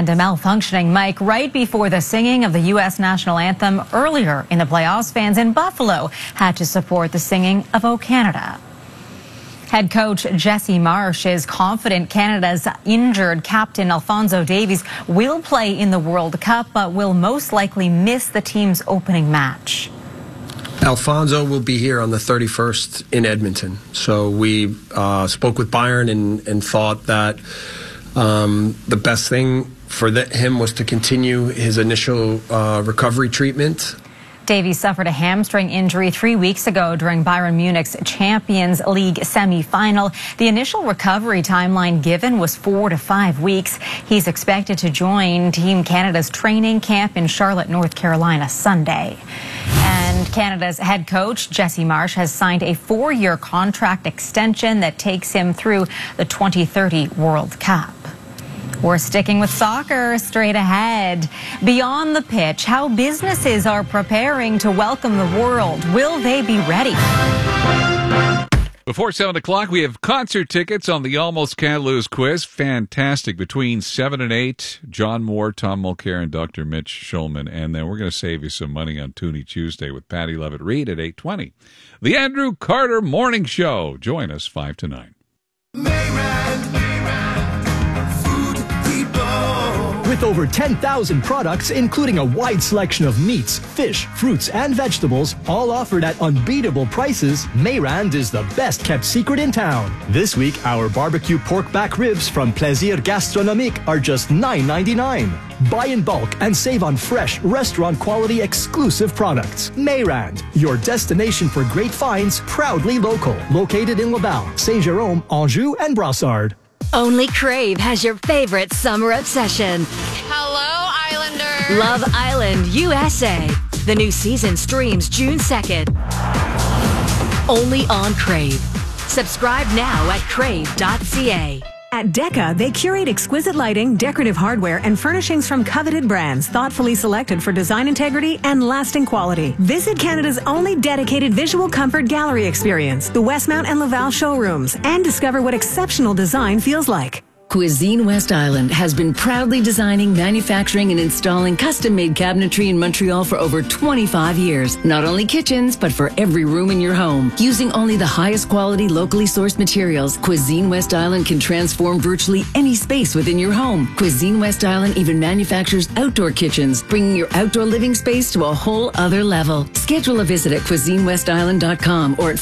And a malfunctioning mic right before the singing of the U.S. national anthem earlier in the playoffs. Fans in Buffalo had to support the singing of O Canada. Head coach Jesse Marsh is confident Canada's injured captain Alphonso Davies will play in the World Cup, but will most likely miss the team's opening match. Alphonso will be here on the 31st in Edmonton. So we spoke with Bayern and thought that the best thing for him was to continue his initial recovery treatment. Davies suffered a hamstring injury 3 weeks ago during Bayern Munich's Champions League semi-final. The initial recovery timeline given was 4 to 5 weeks. He's expected to join Team Canada's training camp in Charlotte, North Carolina, Sunday. And Canada's head coach, Jesse Marsh, has signed a 4-year contract extension that takes him through the 2030 World Cup. We're sticking with soccer straight ahead. Beyond the pitch, how businesses are preparing to welcome the world. Will they be ready? Before 7 o'clock, we have concert tickets on the Almost Can't Lose quiz. Fantastic. Between 7 and 8, John Moore, Tom Mulcair, and Dr. Mitch Schulman. And then we're going to save you some money on Toonie Tuesday with Patty Levitt-Reid at 8:20. The Andrew Carter Morning Show. Join us 5 to 9. With over 10,000 products, including a wide selection of meats, fish, fruits, and vegetables, all offered at unbeatable prices, Mayrand is the best-kept secret in town. This week, our barbecue pork back ribs from Plaisir Gastronomique are just $9.99. Buy in bulk and save on fresh, restaurant-quality exclusive products. Mayrand, your destination for great finds, proudly local. Located in Laval, Saint-Jérôme, Anjou, and Brassard. Only Crave has your favorite summer obsession. Hello, Islanders. Love Island USA. The new season streams June 2nd. Only on Crave. Subscribe now at crave.ca. At Deca, they curate exquisite lighting, decorative hardware, and furnishings from coveted brands, thoughtfully selected for design integrity and lasting quality. Visit Canada's only dedicated visual comfort gallery experience, the Westmount and Laval showrooms, and discover what exceptional design feels like. Cuisine West Island has been proudly designing, manufacturing, and installing custom-made cabinetry in Montreal for over 25 years. Not only kitchens, but for every room in your home. Using only the highest quality, locally sourced materials, Cuisine West Island can transform virtually any space within your home. Cuisine West Island even manufactures outdoor kitchens, bringing your outdoor living space to a whole other level. Schedule a visit at cuisinewestisland.com or at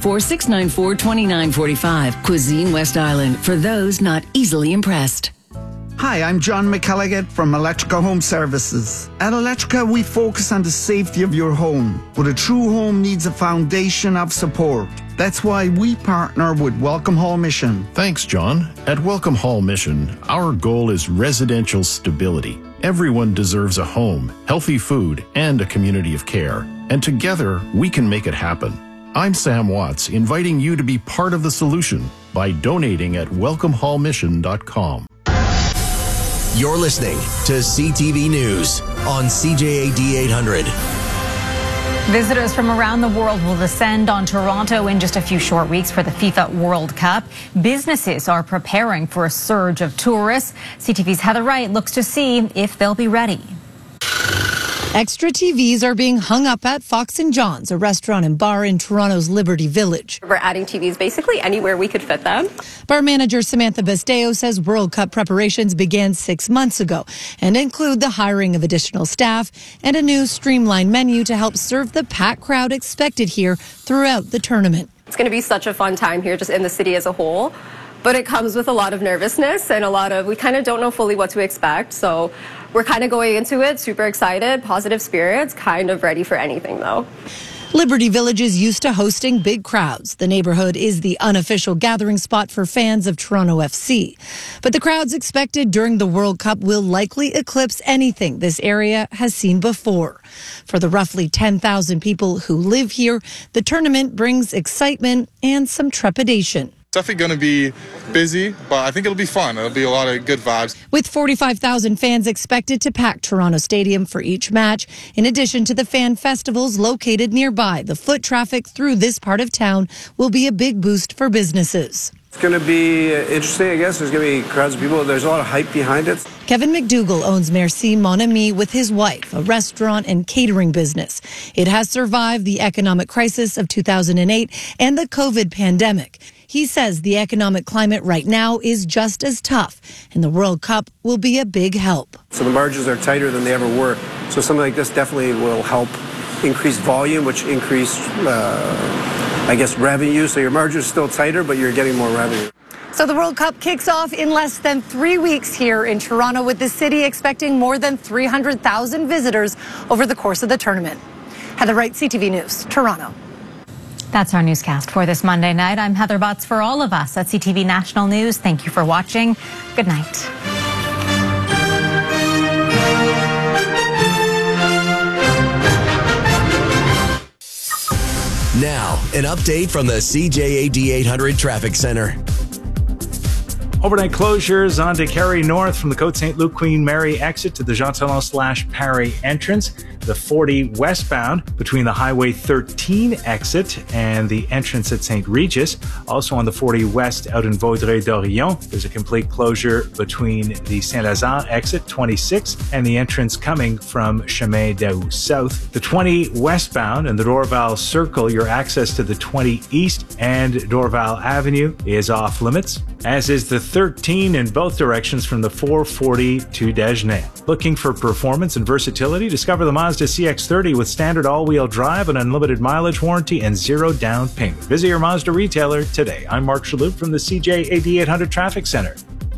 514-694-2945. Cuisine West Island, for those not easily impressed. Hi, I'm John McElligott from Electrica Home Services. At Electrica, we focus on the safety of your home, but a true home needs a foundation of support. That's why we partner with Welcome Hall Mission. Thanks, John. At Welcome Hall Mission, our goal is residential stability. Everyone deserves a home, healthy food, and a community of care. And together, we can make it happen. I'm Sam Watts, inviting you to be part of the solution by donating at welcomehallmission.com. You're listening to CTV News on CJAD 800. Visitors from around the world will descend on Toronto in just a few short weeks for the FIFA World Cup. Businesses are preparing for a surge of tourists. CTV's Heather Wright looks to see if they'll be ready. Extra TVs are being hung up at Fox & John's, a restaurant and bar in Toronto's Liberty Village. We're adding TVs basically anywhere we could fit them. Bar manager Samantha Besteo says World Cup preparations began 6 months ago and include the hiring of additional staff and a new streamlined menu to help serve the packed crowd expected here throughout the tournament. It's going to be such a fun time here just in the city as a whole. But it comes with a lot of nervousness and we kind of don't know fully what to expect. So we're kind of going into it super excited, positive spirits, kind of ready for anything though. Liberty Village is used to hosting big crowds. The neighborhood is the unofficial gathering spot for fans of Toronto FC. But the crowds expected during the World Cup will likely eclipse anything this area has seen before. For the roughly 10,000 people who live here, the tournament brings excitement and some trepidation. Definitely going to be busy, but I think it'll be fun. It'll be a lot of good vibes. With 45,000 fans expected to pack Toronto Stadium for each match, in addition to the fan festivals located nearby, the foot traffic through this part of town will be a big boost for businesses. It's going to be interesting, I guess. There's going to be crowds of people. There's a lot of hype behind it. Kevin McDougall owns Merci Mon Ami with his wife, a restaurant and catering business. It has survived the economic crisis of 2008 and the COVID pandemic. He says the economic climate right now is just as tough, and the World Cup will be a big help. So the margins are tighter than they ever were. So something like this definitely will help increase volume, which increase, revenue. So your margins are still tighter, but you're getting more revenue. So the World Cup kicks off in less than 3 weeks here in Toronto, with the city expecting more than 300,000 visitors over the course of the tournament. Heather Wright, CTV News, Toronto. That's our newscast for this Monday night. I'm Heather Butts. For all of us at CTV National News, thank you for watching. Good night. Now, an update from the CJAD 800 Traffic Center. Overnight closures on to Carey North from the Côte Saint-Luc Queen Mary exit to the Jean Talon/Parry entrance. The 40 westbound between the Highway 13 exit and the entrance at St. Regis. Also on the 40 west out in Vaudreuil-Dorion, there's a complete closure between the Saint-Lazare exit 26 and the entrance coming from Chemin d'Aou South. The 20 westbound and the Dorval Circle, your access to the 20 east and Dorval Avenue is off limits, as is the 13 in both directions from the 440 to Dagenais. Looking for performance and versatility? Discover the Mazda CX-30 with standard all-wheel drive, an unlimited mileage warranty, and zero down payment. Visit your Mazda retailer today. I'm Mark Shalhoub from the CJAD 800 Traffic Center.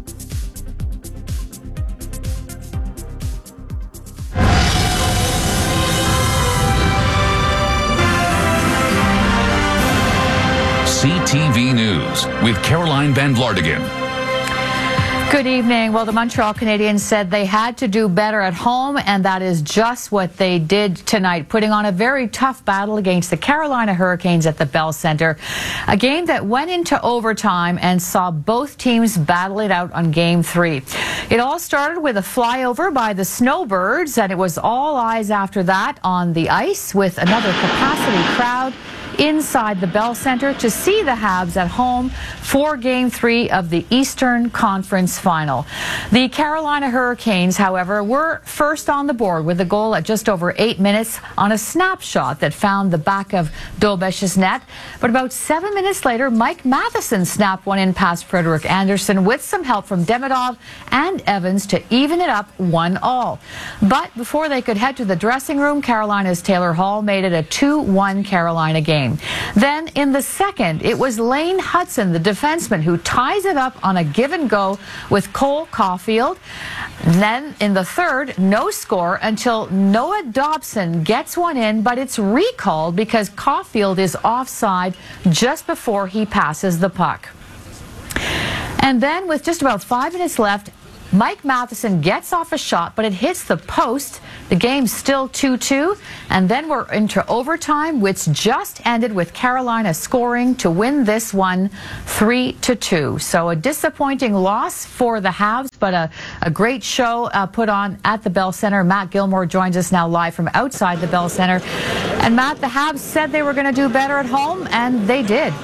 CTV News with Caroline Van Vlartigan. Good evening. Well, the Montreal Canadiens said they had to do better at home, and that is just what they did tonight, putting on a very tough battle against the Carolina Hurricanes at the Bell Center. A game that went into overtime and saw both teams battle it out on Game 3. It all started with a flyover by the Snowbirds, and it was all eyes after that on the ice with another capacity crowd inside the Bell Center to see the Habs at home for Game 3 of the Eastern Conference Final. The Carolina Hurricanes, however, were first on the board with a goal at just over 8 minutes on a snapshot that found the back of Dobesh's net. But about 7 minutes later, Mike Matheson snapped one in past Frederik Andersen with some help from Demidov and Evans to even it up 1-1. But before they could head to the dressing room, Carolina's Taylor Hall made it a 2-1 Carolina game. Then in the second, it was Lane Hudson, the defenseman, who ties it up on a give and go with Cole Caulfield. Then in the third, no score until Noah Dobson gets one in, but it's recalled because Caulfield is offside just before he passes the puck. And then with just about 5 minutes left, Mike Matheson gets off a shot, but it hits the post. The game's still 2-2, and then we're into overtime, which just ended with Carolina scoring to win this one 3-2. So a disappointing loss for the Habs, but a great show put on at the Bell Center. Matt Gilmore joins us now live from outside the Bell Center. And Matt, the Habs said they were going to do better at home, and they did.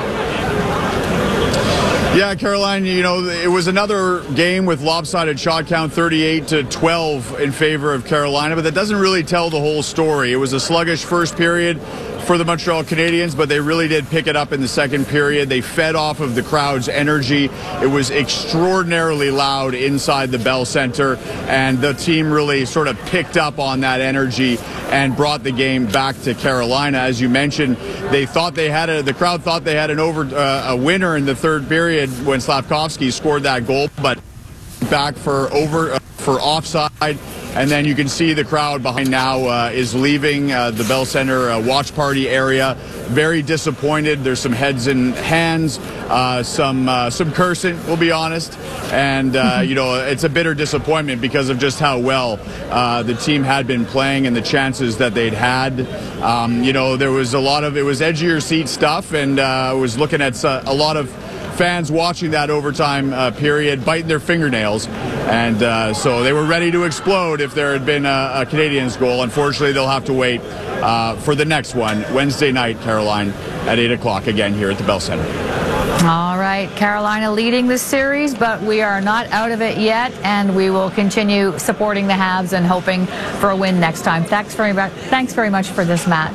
Yeah, Caroline, you know, it was another game with lopsided shot count, 38-12 in favor of Carolina, but that doesn't really tell the whole story. It was a sluggish first period for the Montreal Canadiens, but they really did pick it up in the second period. They fed off of the crowd's energy. It was extraordinarily loud inside the Bell Center, and the team really sort of picked up on that energy and brought the game back to Carolina. As you mentioned, they thought they had the crowd thought they had a winner in the third period when Slavkovsky scored that goal, but back for offside. And then you can see the crowd behind now is leaving the Bell Center watch party area. Very disappointed. There's some heads and hands, some cursing, we'll be honest. And, you know, it's a bitter disappointment because of just how well the team had been playing and the chances that they'd had. You know, there was it was edge of your seat stuff, and I was looking at a lot of fans watching that overtime period biting their fingernails, and so they were ready to explode if there had been a Canadiens goal. Unfortunately, they'll have to wait for the next one Wednesday night, Caroline, at 8 o'clock again here at the Bell Center. All right, Carolina leading the series, but we are not out of it yet, and we will continue supporting the Habs and hoping for a win next time. Thanks very much for this, Matt.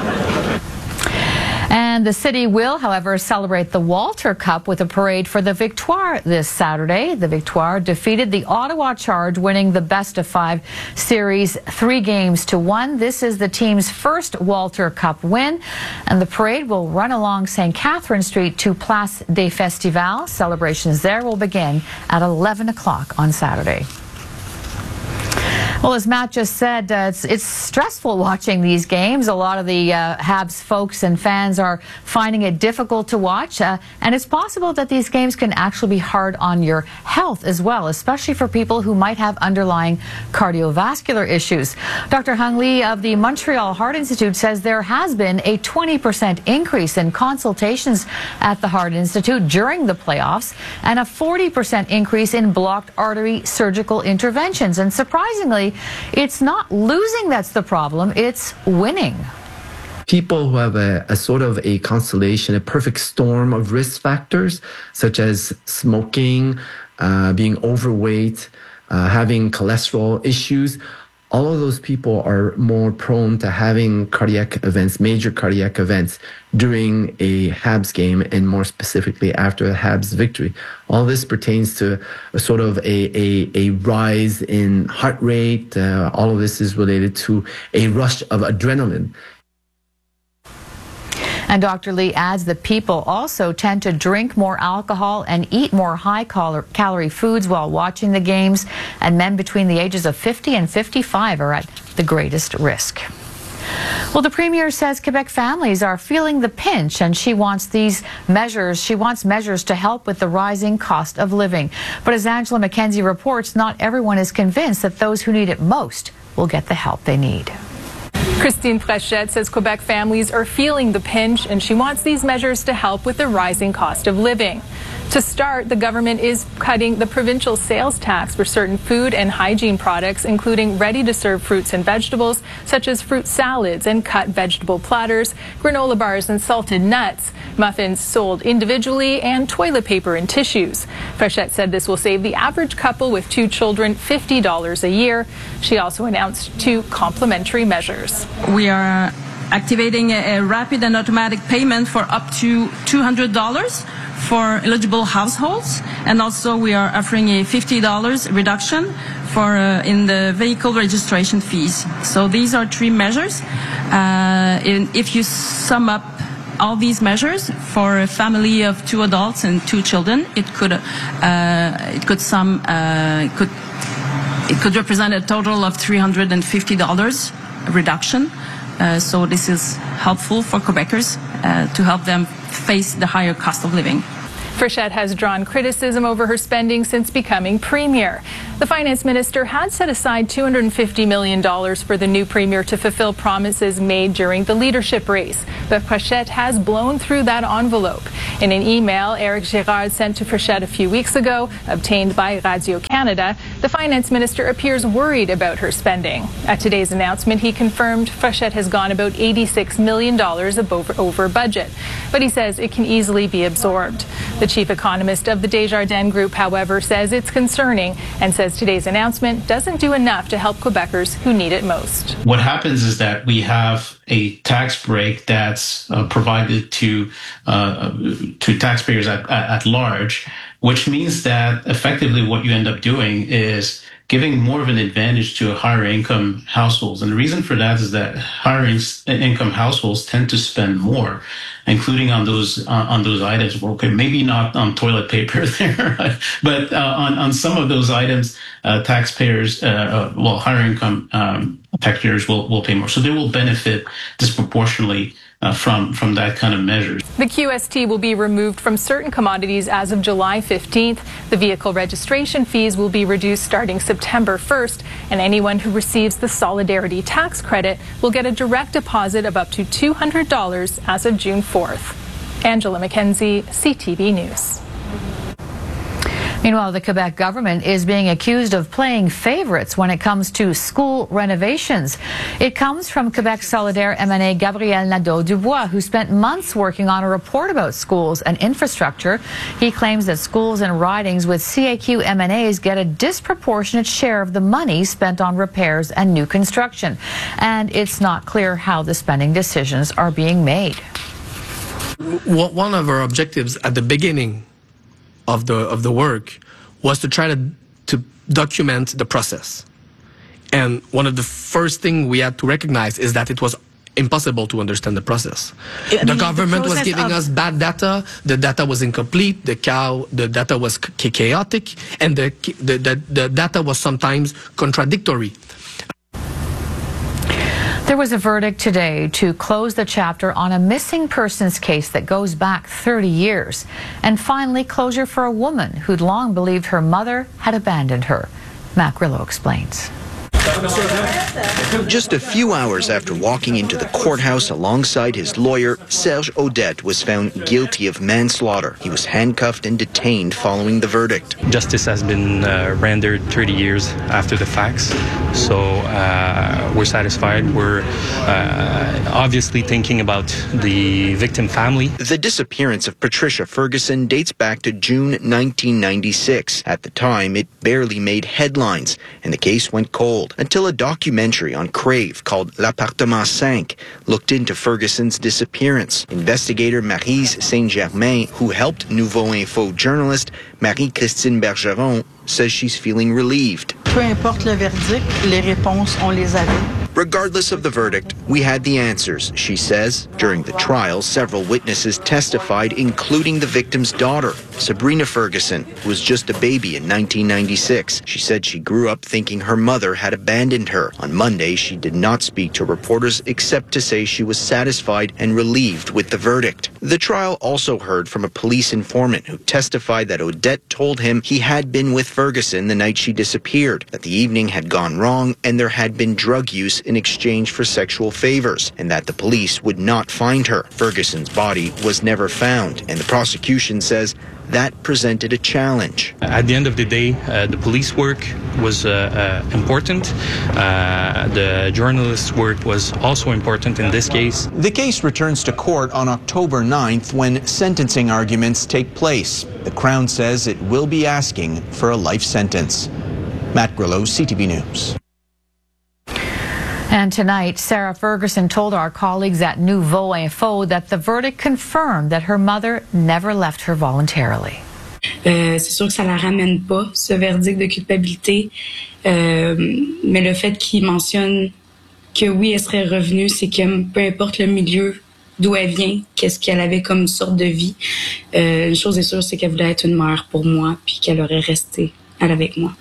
And the city will, however, celebrate the Walter Cup with a parade for the Victoire this Saturday. The Victoire defeated the Ottawa Charge, winning the best-of-5 series 3-1. This is the team's first Walter Cup win, and the parade will run along St. Catherine Street to Place des Festivals. Celebrations there will begin at 11 o'clock on Saturday. Well, as Matt just said, it's stressful watching these games. A lot of the Habs folks and fans are finding it difficult to watch, and it's possible that these games can actually be hard on your health as well, especially for people who might have underlying cardiovascular issues. Dr. Hung Lee of the Montreal Heart Institute says there has been a 20% increase in consultations at the Heart Institute during the playoffs and a 40% increase in blocked artery surgical interventions. And surprisingly, it's not losing that's the problem, it's winning. People who have a sort of a constellation, a perfect storm of risk factors, such as smoking, being overweight, having cholesterol issues, all of those people are more prone to having cardiac events, major cardiac events during a Habs game, and more specifically after a Habs victory. All this pertains to a sort of a rise in heart rate. All of this is related to a rush of adrenaline. And Dr. Lee adds that people also tend to drink more alcohol and eat more high-calorie foods while watching the games, and men between the ages of 50 and 55 are at the greatest risk. Well, the Premier says Quebec families are feeling the pinch, and she wants measures to help with the rising cost of living. But as Angela McKenzie reports, not everyone is convinced that those who need it most will get the help they need. Christine Frechette says Quebec families are feeling the pinch, and she wants these measures to help with the rising cost of living. To start, the government is cutting the provincial sales tax for certain food and hygiene products, including ready-to-serve fruits and vegetables, such as fruit salads and cut vegetable platters, granola bars and salted nuts, muffins sold individually, and toilet paper and tissues. Frechette said this will save the average couple with 2 children $50 a year. She also announced 2 complementary measures. We are activating a rapid and automatic payment for up to $200 for eligible households, and also we are offering a $50 reduction for in the vehicle registration fees. So these are 3 measures. If you sum up all these measures for a family of 2 adults and 2 children, it could represent a total of $350 reduction. So this is helpful for Quebecers to help them face the higher cost of living. Frechette has drawn criticism over her spending since becoming Premier. The Finance Minister had set aside $250 million for the new Premier to fulfill promises made during the leadership race. But Frechette has blown through that envelope. In an email Eric Girard sent to Frechette a few weeks ago, obtained by Radio-Canada, the Finance Minister appears worried about her spending. At today's announcement, he confirmed Frechette has gone about $86 million over budget. But he says it can easily be absorbed. The chief economist of the Desjardins Group, however, says it's concerning and says today's announcement doesn't do enough to help Quebecers who need it most. What happens is that we have a tax break that's provided to taxpayers at large, which means that effectively what you end up doing is giving more of an advantage to higher income households. And the reason for that is that higher income households tend to spend more, including on those items. Well, okay, maybe not on toilet paper there, but on some of those items, taxpayers, higher income taxpayers will pay more. So they will benefit disproportionately from that kind of measures. The QST will be removed from certain commodities as of July 15th. The vehicle registration fees will be reduced starting September 1st, and anyone who receives the Solidarity Tax Credit will get a direct deposit of up to $200 as of June 4th. Angela McKenzie, CTV News. Meanwhile, the Quebec government is being accused of playing favorites when it comes to school renovations. It comes from Quebec Solidaire MNA Gabriel Nadeau-Dubois, who spent months working on a report about schools and infrastructure. He claims that schools and ridings with CAQ MNAs get a disproportionate share of the money spent on repairs and new construction. And it's not clear how the spending decisions are being made. One of our objectives at the beginning of the work was to try to document the process. And one of the first things we had to recognize is that it was impossible to understand the process. The government was giving us bad data, the data was incomplete, the data was chaotic, and the data was sometimes contradictory. There was a verdict today to close the chapter on a missing persons case that goes back 30 years. And finally, closure for a woman who'd long believed her mother had abandoned her. Matt Grillo explains. Just a few hours after walking into the courthouse alongside his lawyer, Serge Audette was found guilty of manslaughter. He was handcuffed and detained following the verdict. Justice has been rendered 30 years after the facts, so we're satisfied. We're obviously thinking about the victim family. The disappearance of Patricia Ferguson dates back to June 1996. At the time, it barely made headlines, and the case went cold until a documentary on Crave called L'Appartement 5 looked into Ferguson's disappearance. Investigator Maryse Saint-Germain, who helped Nouveau Info journalist Marie-Christine Bergeron, says she's feeling relieved. Peu importe le verdict, les réponses, on les avait. Regardless of the verdict, we had the answers, she says. During the trial, several witnesses testified, including the victim's daughter, Sabrina Ferguson, who was just a baby in 1996. She said she grew up thinking her mother had abandoned her. On Monday, she did not speak to reporters except to say she was satisfied and relieved with the verdict. The trial also heard from a police informant who testified that Audette told him he had been with Ferguson the night she disappeared, that the evening had gone wrong and there had been drug use in exchange for sexual favors, and that the police would not find her. Ferguson's body was never found, and the prosecution says that presented a challenge. At the end of the day, the police work was important. The journalist's work was also important in this case. The case returns to court on October 9th when sentencing arguments take place. The Crown says it will be asking for a life sentence. Matt Grillo, CTV News. And tonight, Sarah Ferguson told our colleagues at Nouveau Info that the verdict confirmed that her mother never left her voluntarily. C'est sûr que ça la ramène pas, ce verdict de culpabilité, mais le fait qu'il mentionne que oui, elle serait revenue, c'est que peu importe le milieu d'où elle vient, qu'est-ce qu'elle avait comme sorte de vie, une chose est sûre, c'est qu'elle voulait être une mère pour moi, puis qu'elle aurait resté avec moi.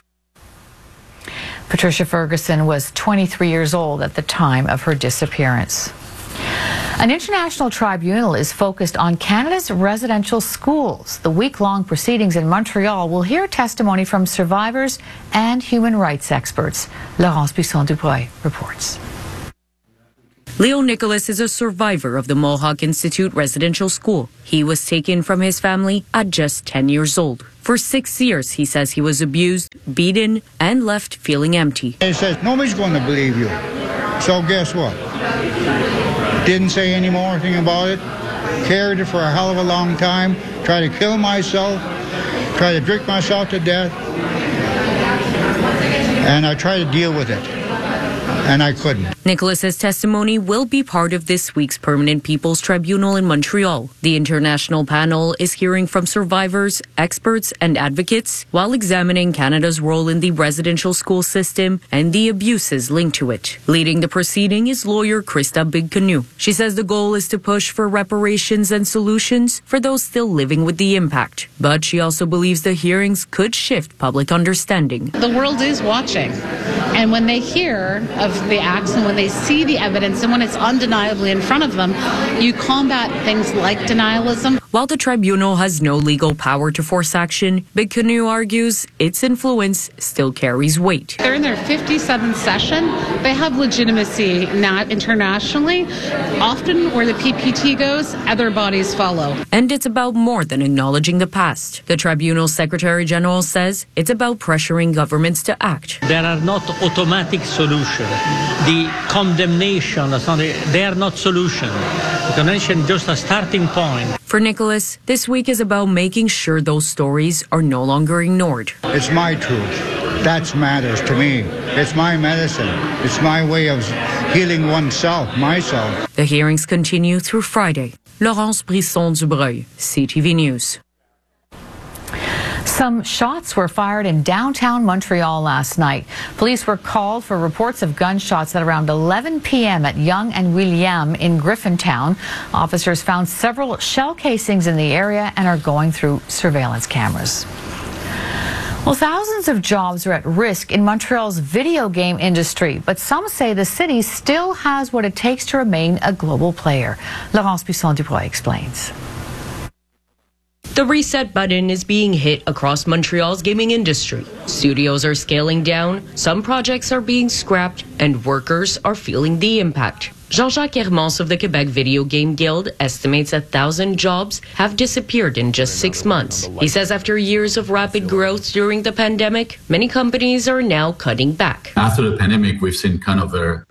Patricia Ferguson was 23 years old at the time of her disappearance. An international tribunal is focused on Canada's residential schools. The week-long proceedings in Montreal will hear testimony from survivors and human rights experts. Laurence Bisson-Dubreuil reports. Leo Nicholas is a survivor of the Mohawk Institute residential school. He was taken from his family at just 10 years old. For 6 years, he says he was abused, beaten, and left feeling empty. He says, nobody's going to believe you. So guess what? Didn't say any more thing about it. Carried it for a hell of a long time. Tried to kill myself. Tried to drink myself to death. And I tried to deal with it. And I couldn't. Nicholas's testimony will be part of this week's Permanent People's Tribunal in Montreal. The international panel is hearing from survivors, experts, and advocates while examining Canada's role in the residential school system and the abuses linked to it. Leading the proceeding is lawyer Krista Bigcanoe. She says the goal is to push for reparations and solutions for those still living with the impact. But she also believes the hearings could shift public understanding. The world is watching. And when they hear of the acts and when they see the evidence and when it's undeniably in front of them, you combat things like denialism. While the tribunal has no legal power to force action, Bikinou argues its influence still carries weight. They're in their 57th session. They have legitimacy not internationally. Often where the PPT goes, other bodies follow. And it's about more than acknowledging the past. The tribunal's Secretary General says it's about pressuring governments to act. There are not automatic solutions. The condemnation, they are not solutions. The condemnation is just a starting point. For Nicholas, this week is about making sure those stories are no longer ignored. It's my truth. That matters to me. It's my medicine. It's my way of healing oneself, myself. The hearings continue through Friday. Laurence Brisson-Dubreuil, CTV News. Some shots were fired in downtown Montreal last night. Police were called for reports of gunshots at around 11 p.m. at Yonge and William in Griffintown. Officers found several shell casings in the area and are going through surveillance cameras. Well, thousands of jobs are at risk in Montreal's video game industry, but some say the city still has what it takes to remain a global player. Laurence Brisson-Dubreuil explains. The reset button is being hit across Montreal's gaming industry. Studios are scaling down, some projects are being scrapped, and workers are feeling the impact. Jean-Jacques Hermance of the Quebec Video Game Guild estimates 1,000 jobs have disappeared in just 6 months. He says after years of rapid growth during the pandemic, many companies are now cutting back. After the pandemic, we've seen kind of a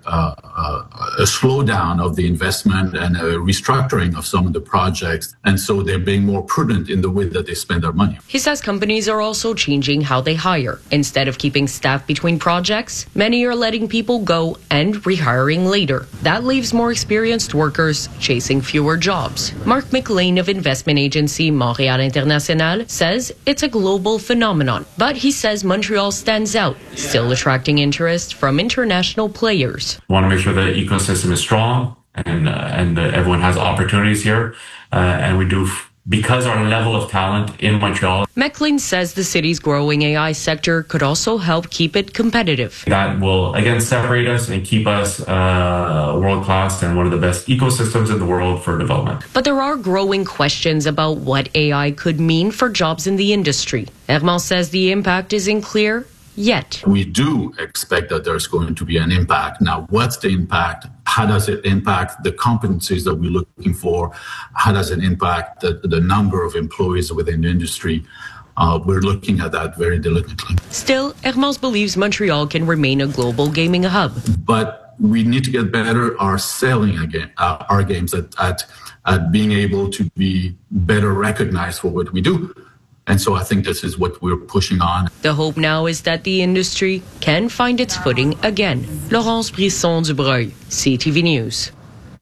slowdown of the investment and a restructuring of some of the projects. And so they're being more prudent in the way that they spend their money. He says companies are also changing how they hire. Instead of keeping staff between projects, many are letting people go and rehiring later. That leaves more experienced workers chasing fewer jobs. Mark McLean of investment agency Montréal International says it's a global phenomenon, but he says Montreal stands out, still attracting interest from international players. We want to make sure the ecosystem is strong and everyone has opportunities here, and we do because our level of talent in Montreal. McLean says the city's growing AI sector could also help keep it competitive. That will, again, separate us and keep us world-class and one of the best ecosystems in the world for development. But there are growing questions about what AI could mean for jobs in the industry. Hermance says the impact isn't clear yet. We do expect that there's going to be an impact. Now, what's the impact? How does it impact the competencies that we're looking for? How does it impact the number of employees within the industry? We're looking at that very diligently. Still, Hermance believes Montreal can remain a global gaming hub. But we need to get better at selling our games, at being able to be better recognized for what we do. And so I think this is what we're pushing on. The hope now is that the industry can find its footing again. Laurence Brisson-Dubreuil, CTV News.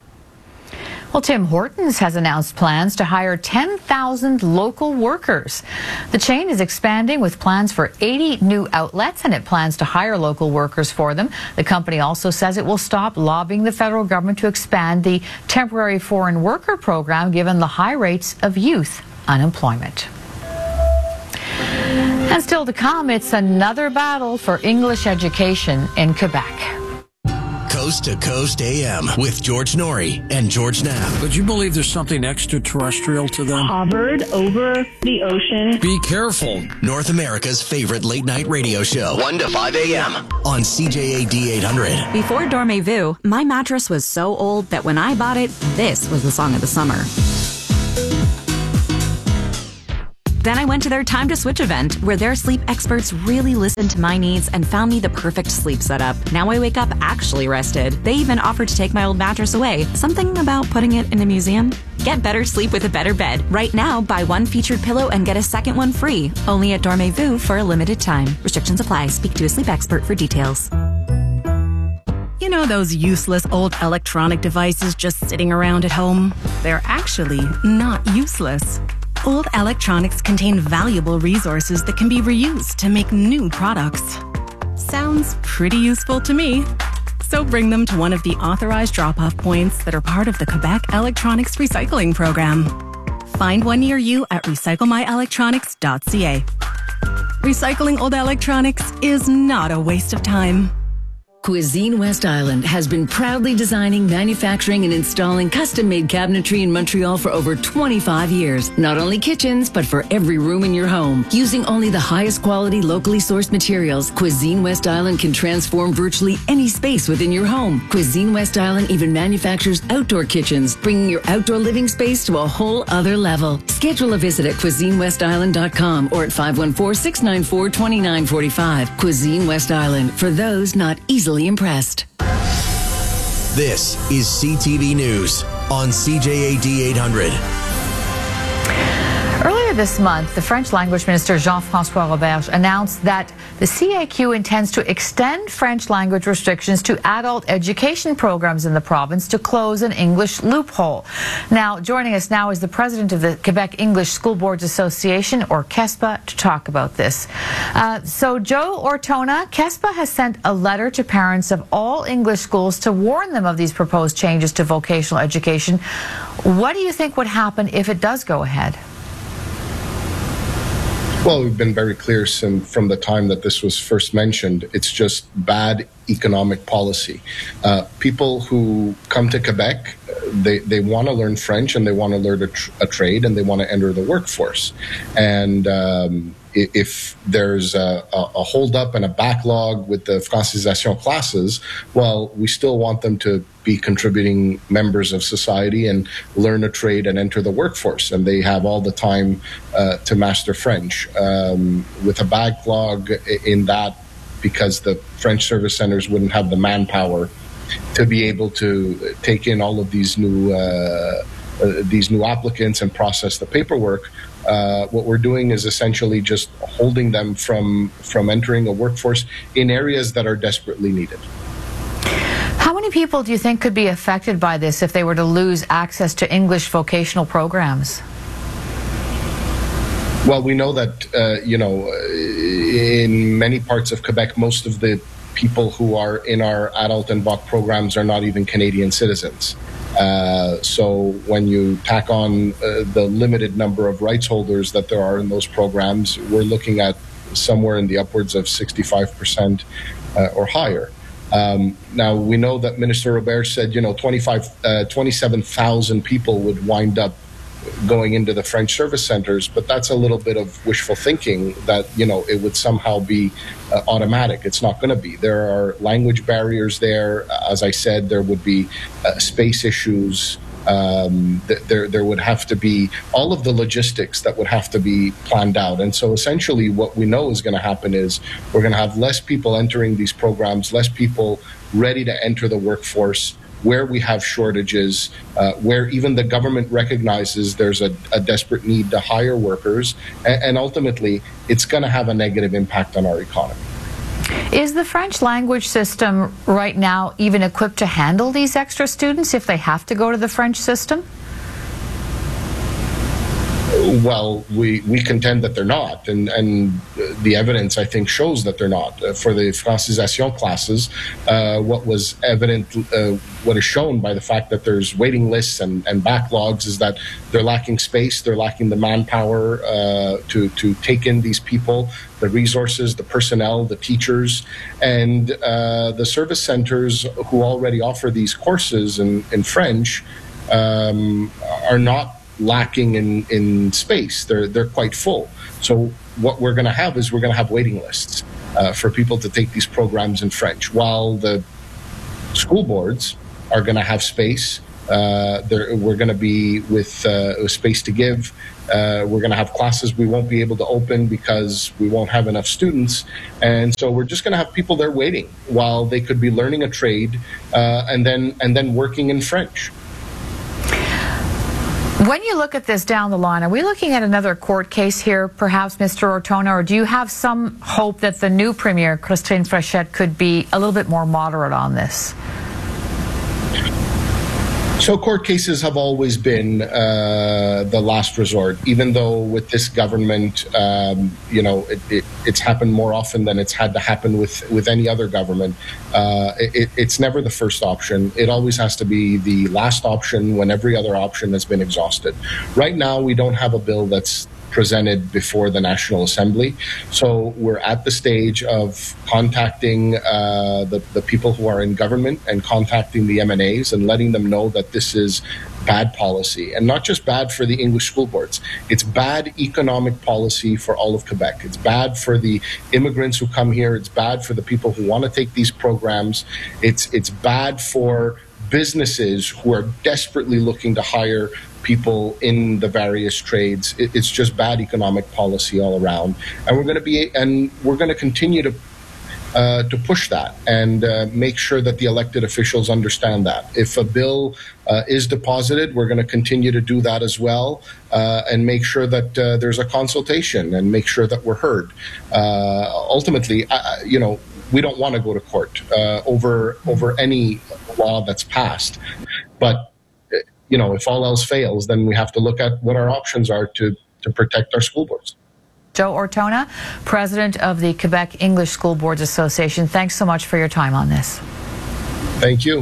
Well, Tim Hortons has announced plans to hire 10,000 local workers. The chain is expanding with plans for 80 new outlets, and it plans to hire local workers for them. The company also says it will stop lobbying the federal government to expand the temporary foreign worker program given the high rates of youth unemployment. And still to come, it's another battle for English education in Quebec. Coast to Coast AM with George Norrie and George Knapp. Would you believe there's something extraterrestrial to them? Hovered over the ocean. Be careful. North America's favorite late night radio show. 1 to 5 a.m. on CJAD 800. Before Dormez-vous, my mattress was so old that when I bought it, this was the song of the summer. Then I went to their Time to Switch event, where their sleep experts really listened to my needs and found me the perfect sleep setup. Now I wake up actually rested. They even offered to take my old mattress away. Something about putting it in a museum? Get better sleep with a better bed. Right now, buy one featured pillow and get a second one free. Only at Dormez-vous for a limited time. Restrictions apply. Speak to a sleep expert for details. You know those useless old electronic devices just sitting around at home? They're actually not useless. Old electronics contain valuable resources that can be reused to make new products. Sounds pretty useful to me. So bring them to one of the authorized drop-off points that are part of the Quebec Electronics Recycling Program. Find one near you at recyclemyelectronics.ca. Recycling old electronics is not a waste of time. Cuisine West Island has been proudly designing, manufacturing, and installing custom-made cabinetry in Montreal for over 25 years. Not only kitchens, but for every room in your home. Using only the highest quality, locally sourced materials, Cuisine West Island can transform virtually any space within your home. Cuisine West Island even manufactures outdoor kitchens, bringing your outdoor living space to a whole other level. Schedule a visit at CuisineWestIsland.com or at 514-694-2945. Cuisine West Island, for those not easily impressed. This is CTV News on CJAD 800. Earlier this month, the French language minister Jean-François Roberge announced that the CAQ intends to extend French language restrictions to adult education programs in the province to close an English loophole. Now, joining us now is the president of the Quebec English School Boards Association, or QESPA, to talk about this. So, Joe Ortona, QESPA has sent a letter to parents of all English schools to warn them of these proposed changes to vocational education. What do you think would happen if it does go ahead? Well, we've been very clear from the time that this was first mentioned. It's just bad economic policy. People who come to Quebec, they want to learn French and they want to learn a trade and they want to enter the workforce. And if there's a holdup and a backlog with the francisation classes, well, we still want them to be contributing members of society and learn a trade and enter the workforce. And they have all the time to master French. With a backlog in that, because the French service centers wouldn't have the manpower to be able to take in all of these new applicants and process the paperwork. What we're doing is essentially just holding them from entering a workforce in areas that are desperately needed. How many people do you think could be affected by this if they were to lose access to English vocational programs? Well, we know that, in many parts of Quebec, most of the people who are in our adult and VOC programs are not even Canadian citizens. So when you tack on the limited number of rights holders that there are in those programs, we're looking at somewhere in the upwards of 65% or higher. Now, we know that Minister Roberge said, 27,000 people would wind up going into the French service centers, but that's a little bit of wishful thinking that, it would somehow be automatic. It's not going to be. There are language barriers there. As I said, there would be space issues. There would have to be all of the logistics that would have to be planned out. And so essentially what we know is going to happen is we're going to have less people entering these programs, less people ready to enter the workforce, where we have shortages, where even the government recognizes there's a desperate need to hire workers, and ultimately it's going to have a negative impact on our economy. Is the French language system right now even equipped to handle these extra students if they have to go to the French system? Well, we contend that they're not, and the evidence, I think, shows that they're not. For the francisation classes, what was evident, what is shown by the fact that there's waiting lists and backlogs is that they're lacking space, they're lacking the manpower to take in these people, the resources, the personnel, the teachers, and the service centers who already offer these courses in French are not lacking in space. They're quite full. So what we're going to have is we're going to have waiting lists for people to take these programs in French, while the school boards are going to have space. We're going to be with space to give. We're going to have classes we won't be able to open because we won't have enough students. And so we're just going to have people there waiting while they could be learning a trade and then working in French. When you look at this down the line, are we looking at another court case here, perhaps, Mr. Ortona, or do you have some hope that the new Premier, Christine Fréchette, could be a little bit more moderate on this? So court cases have always been the last resort, even though with this government, it's happened more often than it's had to happen with any other government. It's never the first option. It always has to be the last option when every other option has been exhausted. Right now, we don't have a bill that's presented before the National Assembly. So we're at the stage of contacting the people who are in government and contacting the MNAs and letting them know that this is bad policy, and not just bad for the English school boards. It's bad economic policy for all of Quebec. It's bad for the immigrants who come here. It's bad for the people who want to take these programs. It's bad for businesses who are desperately looking to hire people in the various trades. It's just bad economic policy all around, and we're going to continue to push that and make sure that the elected officials understand that. If a bill is deposited, we're going to continue to do that as well, and make sure that there's a consultation and make sure that we're heard. Ultimately, we don't want to go to court over any law that's passed, but if all else fails, then we have to look at what our options are to protect our school boards. Joe Ortona, president of the Quebec English School Boards Association, thanks so much for your time on this. Thank you.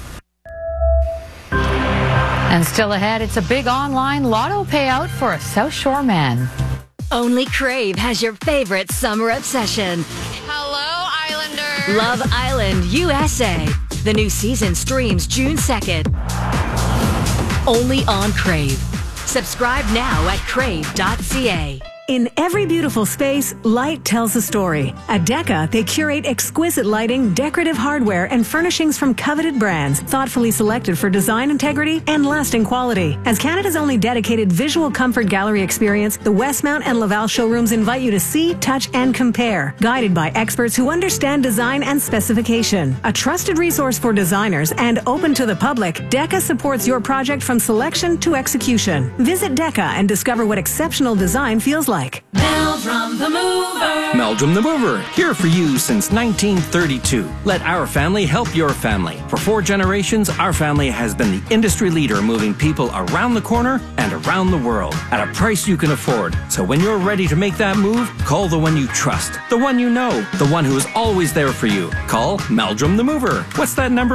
And still ahead, it's a big online lotto payout for a South Shore man. Only Crave has your favorite summer obsession. Hello, Islanders. Love Island USA. The new season streams June 2nd. Only on Crave. Subscribe now at crave.ca. In every beautiful space, light tells a story. At Deca, they curate exquisite lighting, decorative hardware, and furnishings from coveted brands, thoughtfully selected for design integrity and lasting quality. As Canada's only dedicated visual comfort gallery experience, the Westmount and Laval showrooms invite you to see, touch, and compare, guided by experts who understand design and specification. A trusted resource for designers and open to the public, Deca supports your project from selection to execution. Visit Deca and discover what exceptional design feels like. Meldrum the Mover. Meldrum the Mover, here for you since 1932. Let our family help your family. For 4 generations, our family has been the industry leader moving people around the corner and around the world at a price you can afford. So when you're ready to make that move, call the one you trust, the one you know, the one who is always there for you. Call Meldrum the Mover. What's that number?